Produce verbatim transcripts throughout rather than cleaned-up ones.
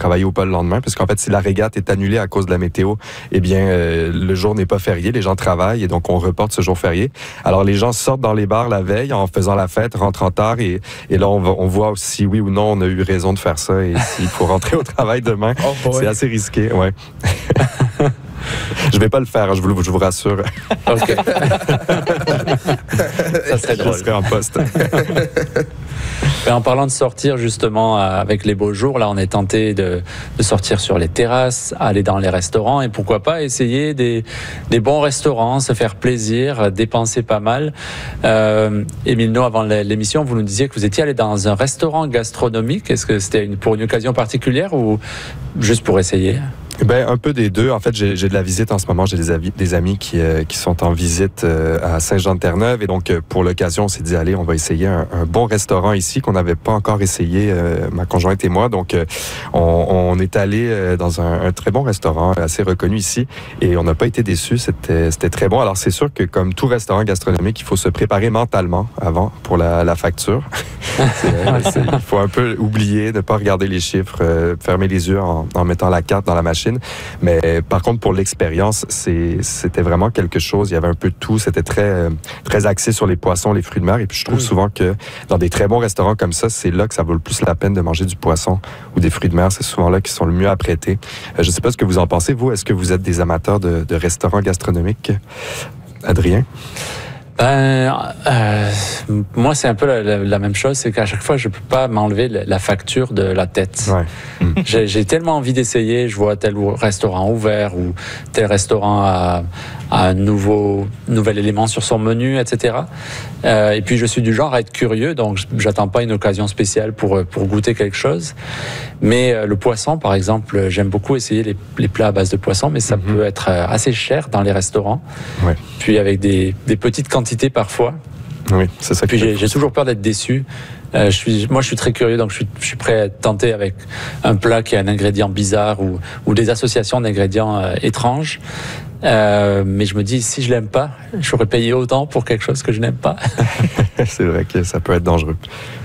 travailler ou pas le lendemain, parce qu'en fait, si la régate est annulée à cause de la météo, eh bien, euh, le jour n'est pas férié, les gens travaillent et donc on reporte ce jour férié. Alors, les gens sortent dans les bars la veille en faisant la fête, rentrant tard et, et là, on, va, on voit si oui ou non on a eu raison de faire ça et s'il faut rentrer au travail demain. Oh, c'est assez risqué, ouais. Je vais pas le faire, je vous, je vous rassure. OK. Ça serait drôle. Je serai en poste. Mais en parlant de sortir justement avec les beaux jours, là on est tenté de, de sortir sur les terrasses, aller dans les restaurants et pourquoi pas essayer des, des bons restaurants, se faire plaisir, dépenser pas mal. Euh, Émile No, avant l'émission, vous nous disiez que vous étiez allé dans un restaurant gastronomique. Est-ce que c'était une, pour une occasion particulière ou juste pour essayer ? Ben, un peu des deux. En fait, j'ai, j'ai de la visite en ce moment. J'ai des, avis, des amis qui, euh, qui sont en visite euh, à Saint-Jean-de-Terre-Neuve. Et donc, euh, pour l'occasion, on s'est dit, allez, on va essayer un, un bon restaurant ici qu'on n'avait pas encore essayé, euh, ma conjointe et moi. Donc, euh, on, on est allé euh, dans un, un très bon restaurant assez reconnu ici. Et on n'a pas été déçus. C'était, c'était très bon. Alors, c'est sûr que comme tout restaurant gastronomique, il faut se préparer mentalement avant pour la, la facture. c'est, euh, c'est, il faut un peu oublier, ne pas regarder les chiffres, euh, fermer les yeux en, en mettant la carte dans la machine. Mais par contre, pour l'expérience, c'est, c'était vraiment quelque chose. Il y avait un peu de tout. C'était très, très axé sur les poissons, les fruits de mer. Et puis, je trouve mmh. souvent que dans des très bons restaurants comme ça, c'est là que ça vaut le plus la peine de manger du poisson ou des fruits de mer. C'est souvent là qu'ils sont le mieux apprêtés. Euh, je ne sais pas ce que vous en pensez. Vous, est-ce que vous êtes des amateurs de, de restaurants gastronomiques? Adrien? Ben, euh, moi, c'est un peu la, la, la même chose, c'est qu'à chaque fois, je peux pas m'enlever la, la facture de la tête. Ouais. Mmh. J'ai, j'ai tellement envie d'essayer, je vois tel restaurant ouvert ou tel restaurant a, a un nouveau, nouvel élément sur son menu, et cetera. Euh, et puis, je suis du genre à être curieux, donc j'attends pas une occasion spéciale pour, pour goûter quelque chose. Mais euh, le poisson, par exemple, j'aime beaucoup essayer les, les plats à base de poisson, mais ça mmh. peut être assez cher dans les restaurants. Ouais. Puis avec des, des petites quantités parfois. Oui, c'est ça. Puis j'ai, j'ai toujours peur d'être déçu. Euh, je suis, moi, je suis très curieux, donc je suis, je suis prêt à être tenté avec un plat qui a un ingrédient bizarre ou, ou des associations d'ingrédients euh, étranges. Euh, mais je me dis, si je l'aime pas, j'aurais payé autant pour quelque chose que je n'aime pas. C'est vrai que ça peut être dangereux.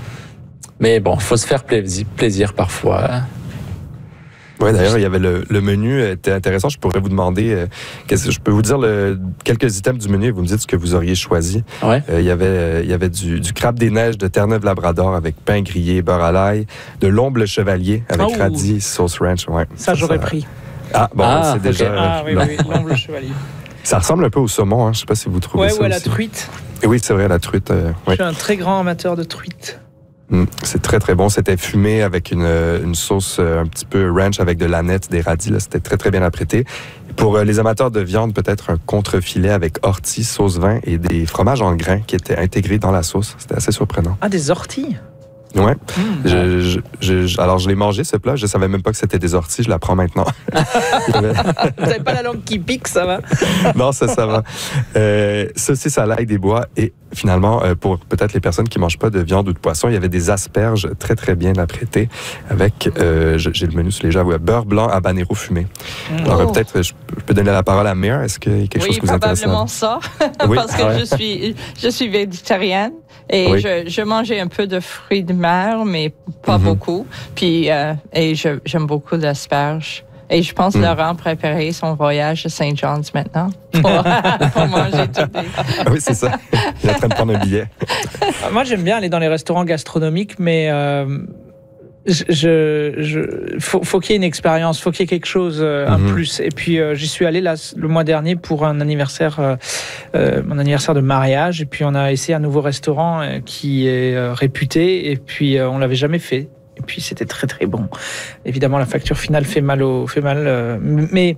Mais bon, il faut se faire plaisir, plaisir parfois. Oui, d'ailleurs, il y avait le, le menu était intéressant. Je pourrais vous demander, euh, qu'est-ce, je peux vous dire le, quelques items du menu et vous me dites ce que vous auriez choisi. Ouais. Euh, il y avait, euh, il y avait du, du crabe des neiges de Terre-Neuve-Labrador avec pain grillé, beurre à l'ail, de l'omble chevalier avec oh. radis, sauce ranch. Ouais. Ça, ça j'aurais ça... pris. Ah, bon, ah, c'est okay. déjà... Ah oui, oui, l'omble chevalier. Ça ressemble un peu au saumon, hein. Je ne sais pas si vous trouvez ouais, ça Ouais, ou à aussi. la truite. Et oui, c'est vrai, la truite. Euh, Je ouais. suis un très grand amateur de truite. Mmh, c'est très, très bon. C'était fumé avec une, une sauce un petit peu ranch avec de l'aneth, des radis. Là. C'était très, très bien apprêté. Pour les amateurs de viande, peut-être un contre-filet avec ortie, sauce vin et des fromages en grains qui étaient intégrés dans la sauce. C'était assez surprenant. Ah, des orties? Ouais. Mmh. Je, je, je, alors, je l'ai mangé, ce plat. Je savais même pas que c'était des orties. Je l'apprends maintenant. Vous n'avez pas la langue qui pique, ça va? Non, ça, ça va. Euh, saucisse à l'ail des bois et finalement, euh, pour peut-être les personnes qui mangent pas de viande ou de poisson, il y avait des asperges très, très bien apprêtées avec, euh, j'ai le menu sous les jambes, ouais, beurre blanc habanero fumé. Mmh. Alors, oh. peut-être, je peux donner la parole à Mère. Est-ce qu'il y a quelque oui, chose qui vous intéresse? Oui, probablement ça. Oui? Parce que ah ouais. je suis, je suis végétarienne. Et oui. je, je mangeais un peu de fruits de mer, mais pas mm-hmm. beaucoup. Puis, euh, et je, j'aime beaucoup l'asperge. Et je pense que mm. Laurent préparait son voyage à Saint John's maintenant pour, pour manger tout les... Ah oui, c'est ça. Il est en train de prendre un billet. Moi, j'aime bien aller dans les restaurants gastronomiques, mais... Euh... Je, je, je, faut, faut qu'il y ait une expérience, faut qu'il y ait quelque chose, euh, un mm-hmm. plus. Et puis, euh, j'y suis allé là, le mois dernier pour un anniversaire, euh, euh, mon anniversaire de mariage. Et puis, on a essayé un nouveau restaurant euh, qui est euh, réputé. Et puis, euh, on l'avait jamais fait. Et puis, c'était très, très bon. Évidemment, la facture finale fait mal au, fait mal. Euh, mais,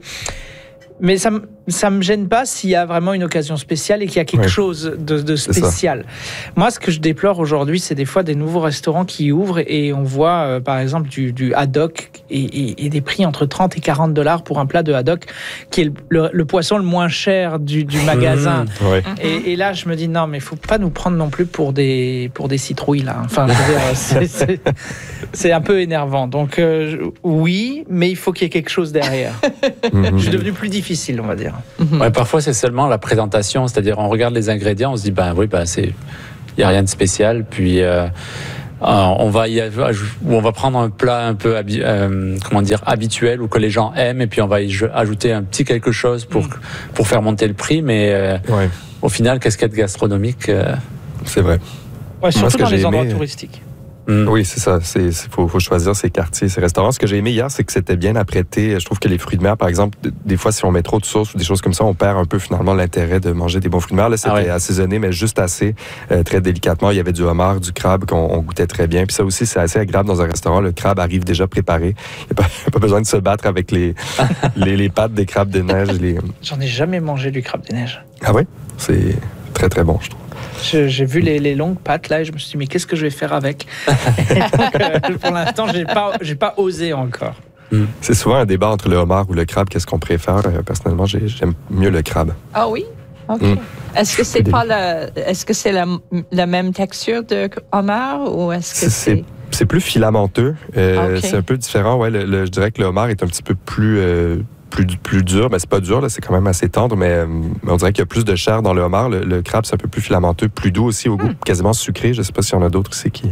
mais ça ça me gêne pas s'il y a vraiment une occasion spéciale et qu'il y a quelque ouais. chose de, de spécial. Moi, ce que je déplore aujourd'hui, c'est des fois des nouveaux restaurants qui ouvrent et on voit, euh, par exemple, du, du haddock et, et, et des prix entre trente et quarante dollars pour un plat de haddock qui est le, le, le poisson le moins cher du, du magasin. Mmh, ouais. et, et là, je me dis, non, mais il faut pas nous prendre non plus pour des, pour des citrouilles, là. Enfin, je veux dire, c'est, c'est, c'est un peu énervant. Donc, euh, oui, mais il faut qu'il y ait quelque chose derrière. Mmh. Je suis devenu plus difficile, on va dire. Ouais, parfois, c'est seulement la présentation, c'est-à-dire on regarde les ingrédients, on se dit, ben oui, ben c'est, il n'y a rien de spécial, puis euh, Euh, on va y ou on va prendre un plat un peu habi, euh, comment dire habituel ou que les gens aiment et puis on va y ajouter un petit quelque chose pour mmh. pour faire monter le prix, mais euh, ouais. au final, casquette gastronomique. Euh... C'est vrai. Ouais, surtout Moi, dans les endroits aimé... touristiques. Mmh. Oui, c'est ça. Il faut, faut choisir ses quartiers, ses restaurants. Ce que j'ai aimé hier, c'est que c'était bien apprêté. Je trouve que les fruits de mer, par exemple, des fois, si on met trop de sauce ou des choses comme ça, on perd un peu finalement l'intérêt de manger des bons fruits de mer. Là, c'était ah ouais. assaisonné, mais juste assez, euh, très délicatement. Il y avait du homard, du crabe qu'on on goûtait très bien. Puis ça aussi, c'est assez agréable dans un restaurant. Le crabe arrive déjà préparé. Il n'y a pas, pas besoin de se battre avec les, les, les pattes des crabes des neiges. Les... J'en ai jamais mangé du crabe des neiges. Ah oui? C'est très, très bon, je trouve. Je, j'ai vu les, les longues pattes là et je me suis dit mais qu'est-ce que je vais faire avec. Donc, euh, pour l'instant j'ai pas j'ai pas osé encore. Mm. C'est souvent un débat entre le homard ou le crabe. Qu'est-ce qu'on préfère? Euh, personnellement, j'ai, j'aime mieux le crabe. Ah oui. Ok. Mm. Est-ce que c'est, c'est pas la, est-ce que c'est la, la même texture de homard ou est-ce que c'est, c'est... c'est... C'est plus filamenteux. Euh, okay. C'est un peu différent. Ouais, le, le, je dirais que le homard est un petit peu plus euh, Plus, plus dur, mais c'est pas dur, là, c'est quand même assez tendre, mais, mais on dirait qu'il y a plus de chair dans le homard. Le, le crabe, c'est un peu plus filamenteux, plus doux aussi, au goût mm. quasiment sucré. Je sais pas s'il y en a d'autres aussi qui,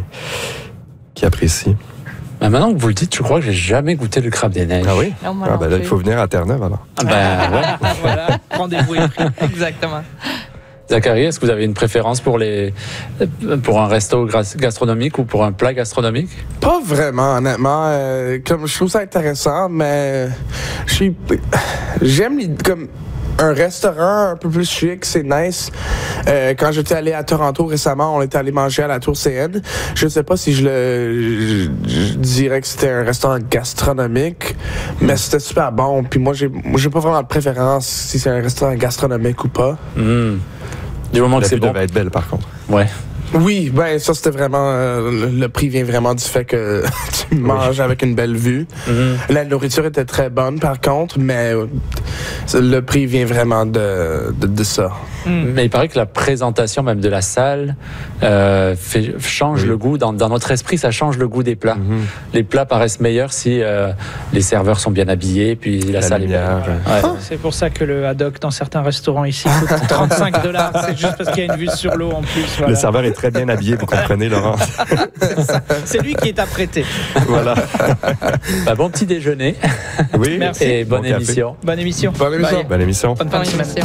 qui apprécient. Ben maintenant que vous le dites, je crois que j'ai jamais goûté le crabe des neiges. Ah oui? Non, moi ah, non ben là, il faut venir à Terre-Neuve, alors. Ah ben ouais. Voilà, rendez-vous est pris. Exactement. Zachary, est-ce que vous avez une préférence pour, les, pour un resto gastronomique ou pour un plat gastronomique? Pas vraiment, honnêtement. Euh, comme, je trouve ça intéressant, mais je suis, j'aime les, comme un restaurant un peu plus chic, c'est nice. Euh, quand j'étais allé à Toronto récemment, on était allé manger à la Tour C N. Je sais pas si je le je, je dirais que c'était un restaurant gastronomique, mais c'était super bon. Puis moi, j'ai, moi, j'ai pas vraiment de préférence si c'est un restaurant gastronomique ou pas. Mm. Du moment la que c'est bon. La devait être belle, par contre. Ouais. Oui, ben ça c'était vraiment euh, le, le prix vient vraiment du fait que tu manges oui. avec une belle vue. Mm-hmm. La nourriture était très bonne par contre, mais euh, le prix vient vraiment de, de, de ça. Mm. Mais il paraît que la présentation même de la salle euh, fait, change oui. le goût. Dans, dans notre esprit, ça change le goût des plats. Mm-hmm. Les plats paraissent meilleurs si euh, les serveurs sont bien habillés, puis la, la salle lumière, est belle. Ouais. Ouais. C'est pour ça que le haddock dans certains restaurants ici coûte trente-cinq dollars. C'est juste parce qu'il y a une vue sur l'eau en plus. Voilà. Le serveur est très bien habillé, vous comprenez, Laurent. c'est, c'est lui qui est apprêté. Voilà. Bah, bon petit déjeuner. Oui. Merci. Et bonne, bon émission. bonne émission. Bonne émission. Bonne, bonne émission. Bonne, bonne émission.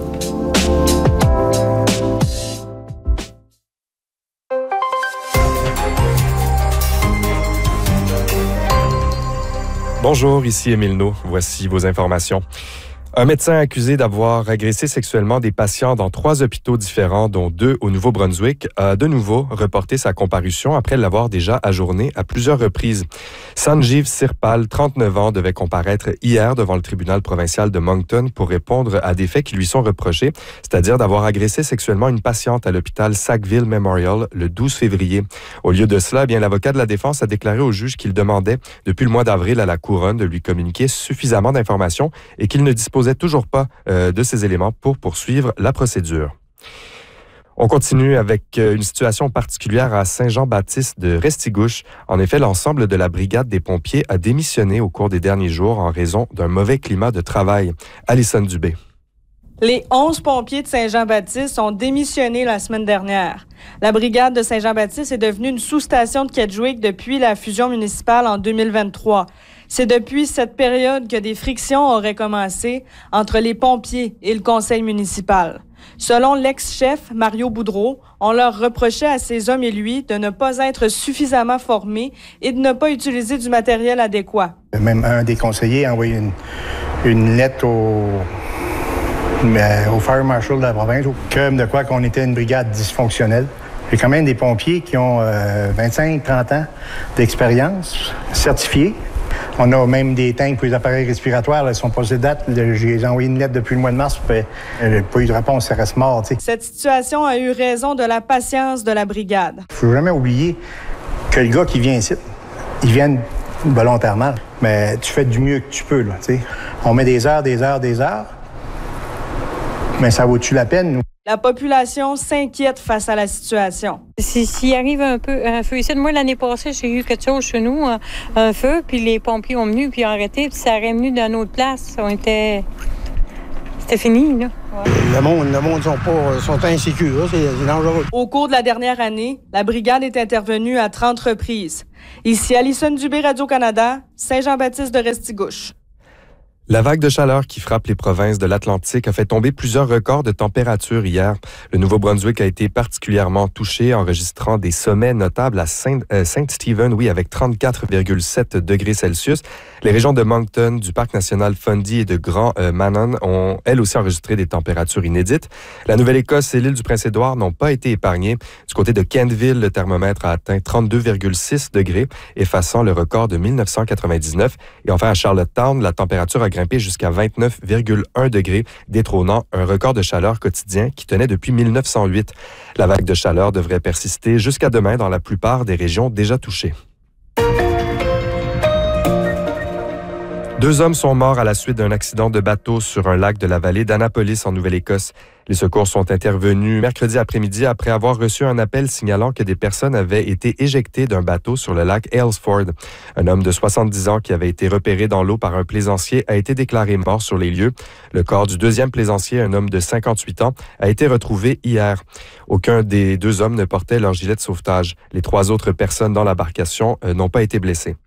Bonjour, ici Émile No. Voici vos informations. Un médecin accusé d'avoir agressé sexuellement des patients dans trois hôpitaux différents, dont deux au Nouveau-Brunswick, a de nouveau reporté sa comparution après l'avoir déjà ajourné à plusieurs reprises. Sanjeev Sirpal, trente-neuf ans, devait comparaître hier devant le tribunal provincial de Moncton pour répondre à des faits qui lui sont reprochés, c'est-à-dire d'avoir agressé sexuellement une patiente à l'hôpital Sackville Memorial le douze février. Au lieu de cela, eh bien, l'avocat de la défense a déclaré au juge qu'il demandait, depuis le mois d'avril à la couronne, de lui communiquer suffisamment d'informations et qu'il ne disposait toujours pas euh, de ces éléments pour poursuivre la procédure. On continue avec une situation particulière à Saint-Jean-Baptiste de Restigouche. En effet, l'ensemble de la brigade des pompiers a démissionné au cours des derniers jours en raison d'un mauvais climat de travail. Alison Dubé. Les onze pompiers de Saint-Jean-Baptiste ont démissionné la semaine dernière. La brigade de Saint-Jean-Baptiste est devenue une sous-station de Kedgewick depuis la fusion municipale en deux mille vingt-trois. C'est depuis cette période que des frictions auraient commencé entre les pompiers et le conseil municipal. Selon l'ex-chef Mario Boudreau, on leur reprochait à ces hommes et lui de ne pas être suffisamment formés et de ne pas utiliser du matériel adéquat. Même un des conseillers a envoyé une, une lettre au, au Fire Marshal de la province, comme de quoi qu'on était une brigade dysfonctionnelle. Il y a quand même des pompiers qui ont euh, vingt-cinq à trente ans d'expérience, certifiés. On a même des tanks pour les appareils respiratoires. Là, ils sont passés de date. J'ai envoyé une lettre depuis le mois de mars. Il n'y a pas eu de réponse. Ça reste mort. T'sais. Cette situation a eu raison de la patience de la brigade. Il ne faut jamais oublier que le gars qui vient ici, il vient volontairement. Mais tu fais du mieux que tu peux. Là, on met des heures, des heures, des heures. Mais ça vaut-tu la peine? La population s'inquiète face à la situation. Si, s'il arrive un peu un feu ici, moi l'année passée, j'ai eu quelque chose chez nous, un, un feu, puis les pompiers ont venu, puis ont arrêté, puis ça aurait venu d'une autre place. On était... C'était fini, là. Le monde, le monde sont pas, sont insécures, c'est, c'est dangereux. Au cours de la dernière année, la brigade est intervenue à trente reprises. Ici Alison Dubé, Radio-Canada, Saint-Jean-Baptiste de Restigouche. La vague de chaleur qui frappe les provinces de l'Atlantique a fait tomber plusieurs records de température hier. Le Nouveau-Brunswick a été particulièrement touché, enregistrant des sommets notables à Saint, euh, Saint-Stephen, oui, avec trente-quatre virgule sept degrés Celsius. Les régions de Moncton, du Parc national Fundy et de Grand euh, Manon ont, elles aussi, enregistré des températures inédites. La Nouvelle-Écosse et l'île du Prince-Édouard n'ont pas été épargnées. Du côté de Kentville, le thermomètre a atteint trente-deux virgule six degrés, effaçant le record de dix-neuf cent quatre-vingt-dix-neuf. Et enfin, à Charlottetown, la température a grimpé jusqu'à vingt-neuf virgule un degrés, détrônant un record de chaleur quotidien qui tenait depuis mille neuf cent huit. La vague de chaleur devrait persister jusqu'à demain dans la plupart des régions déjà touchées. Deux hommes sont morts à la suite d'un accident de bateau sur un lac de la vallée d'Annapolis en Nouvelle-Écosse. Les secours sont intervenus mercredi après-midi après avoir reçu un appel signalant que des personnes avaient été éjectées d'un bateau sur le lac Aylesford. Un homme de soixante-dix ans qui avait été repéré dans l'eau par un plaisancier a été déclaré mort sur les lieux. Le corps du deuxième plaisancier, un homme de cinquante-huit ans, a été retrouvé hier. Aucun des deux hommes ne portait leur gilet de sauvetage. Les trois autres personnes dans l'embarcation euh, n'ont pas été blessées.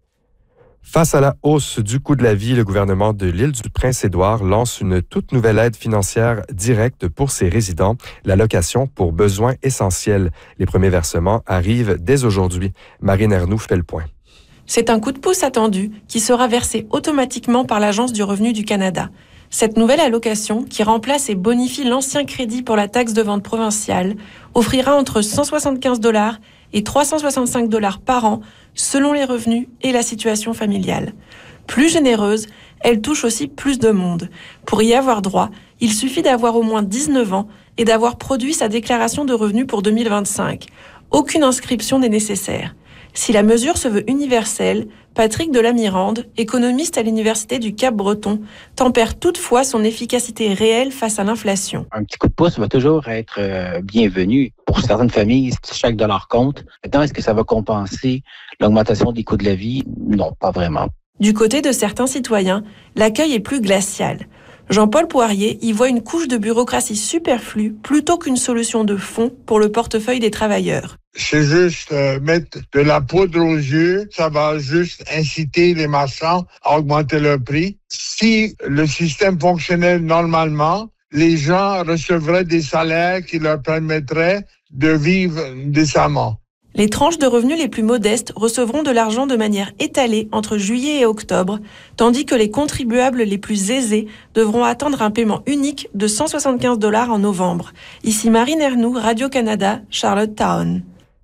Face à la hausse du coût de la vie, le gouvernement de l'île du Prince-Édouard lance une toute nouvelle aide financière directe pour ses résidents, l'allocation pour besoins essentiels. Les premiers versements arrivent dès aujourd'hui. Marine Ernoux fait le point. C'est un coup de pouce attendu qui sera versé automatiquement par l'Agence du revenu du Canada. Cette nouvelle allocation, qui remplace et bonifie l'ancien crédit pour la taxe de vente provinciale, offrira entre cent soixante-quinze dollars et trois cent soixante-cinq dollars par an, selon les revenus et la situation familiale. Plus généreuse, elle touche aussi plus de monde. Pour y avoir droit, il suffit d'avoir au moins dix-neuf ans et d'avoir produit sa déclaration de revenus pour deux mille vingt-cinq. Aucune inscription n'est nécessaire. Si la mesure se veut universelle, Patrick Delamirande, économiste à l'Université du Cap-Breton, tempère toutefois son efficacité réelle face à l'inflation. Un petit coup de pouce va toujours être euh, bienvenu. Pour certaines familles, chaque dollar compte. Maintenant, est-ce que ça va compenser l'augmentation des coûts de la vie? Non, pas vraiment. Du côté de certains citoyens, l'accueil est plus glacial. Jean-Paul Poirier y voit une couche de bureaucratie superflue plutôt qu'une solution de fond pour le portefeuille des travailleurs. C'est juste euh, mettre de la poudre aux yeux, ça va juste inciter les marchands à augmenter leur prix. Si le système fonctionnait normalement, les gens recevraient des salaires qui leur permettraient de vivre décemment. Les tranches de revenus les plus modestes recevront de l'argent de manière étalée entre juillet et octobre, tandis que les contribuables les plus aisés devront attendre un paiement unique de cent soixante-quinze dollars en novembre. Ici Marine Ernoux, Radio-Canada, Charlottetown.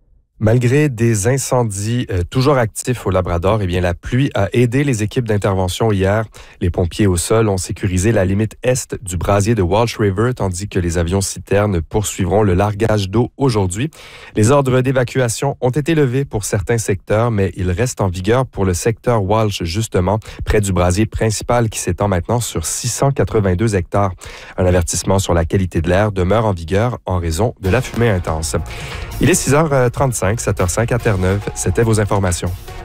Malgré des incendies euh, toujours actifs au Labrador, eh bien, la pluie a aidé les équipes d'intervention hier. Les pompiers au sol ont sécurisé la limite est du brasier de Walsh River, tandis que les avions citernes poursuivront le largage d'eau aujourd'hui. Les ordres d'évacuation ont été levés pour certains secteurs, mais ils restent en vigueur pour le secteur Walsh, justement, près du brasier principal qui s'étend maintenant sur six cent quatre-vingt-deux hectares. Un avertissement sur la qualité de l'air demeure en vigueur en raison de la fumée intense. Il est six heures trente-cinq, sept heures zéro cinq à Terre-Neuve. C'était vos informations.